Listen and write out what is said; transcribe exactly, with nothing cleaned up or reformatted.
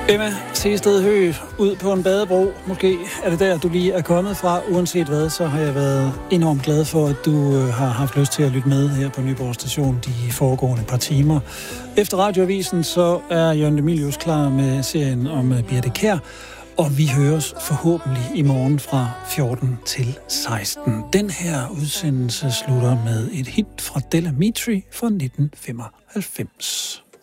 Emma Sehested Høgh, ud på en badebro. Måske er det der, du lige er kommet fra. Uanset hvad, så har jeg været enormt glad for, at du har haft lyst til at lytte med her på Nyborg Station de foregående par timer. Efter radioavisen, så er Jørgen Demilius klar med serien om Birthe Kjær, og vi høres forhåbentlig i morgen fra fjorten til seksten. Den her udsendelse slutter med et hit fra Del Amitri fra nitten femoghalvfems.